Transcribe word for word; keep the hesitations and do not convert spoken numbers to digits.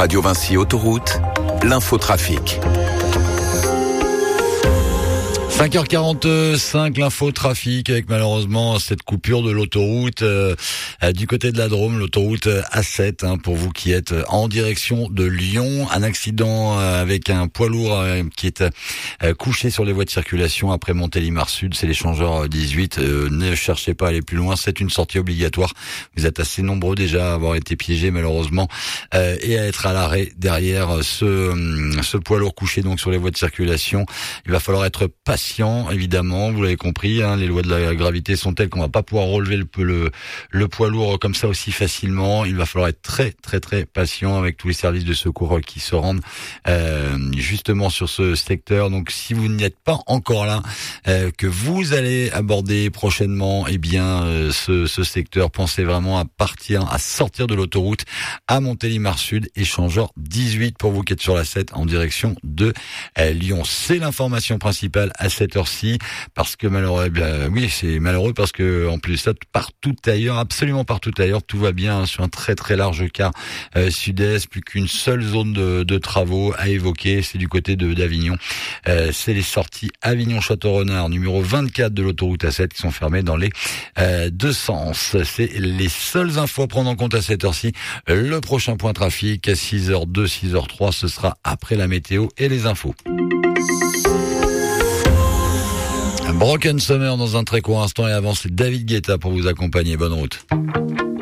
Radio Vinci Autoroute, l'infotrafic. cinq heures quarante-cinq, l'infotrafic avec malheureusement cette coupure de l'autoroute euh, du côté de la Drôme, l'autoroute A sept, hein, pour vous qui êtes en direction de Lyon. Un accident euh, avec un poids lourd euh, qui est euh, couché sur les voies de circulation après Montélimar Sud, c'est l'échangeur dix-huit. Euh, ne cherchez pas à aller plus loin, c'est une sortie obligatoire. Vous êtes assez nombreux déjà à avoir été piégés malheureusement euh, et à être à l'arrêt derrière ce, ce poids lourd couché donc sur les voies de circulation. Il va falloir être patient. Évidemment, vous l'avez compris, hein, les lois de la gravité sont telles qu'on va pas pouvoir relever le, le, le poids lourd comme ça aussi facilement. Il va falloir être très très très patient avec tous les services de secours qui se rendent euh, justement sur ce secteur. Donc si vous n'y êtes pas encore là, euh, que vous allez aborder prochainement, eh bien euh, ce, ce secteur, pensez vraiment à partir, à sortir de l'autoroute à Montélimar Sud, échangeur dix-huit pour vous qui êtes sur la sept en direction de euh, Lyon. C'est l'information principale à cette heure-ci, parce que malheureux, eh bien, oui, c'est malheureux parce que en plus de ça, partout ailleurs, absolument partout ailleurs, tout va bien hein, sur un très très large quart euh, sud-est, plus qu'une seule zone de, de travaux à évoquer, c'est du côté de d'Avignon. Euh, c'est les sorties Avignon-Château-Renard, numéro vingt-quatre de l'autoroute A sept qui sont fermées dans les euh, deux sens. C'est les seules infos à prendre en compte à cette heure-ci. Le prochain point trafic à six heures deux, six heures trois, ce sera après la météo et les infos. Broken Summer dans un très court instant et avant c'est David Guetta pour vous accompagner. Bonne route.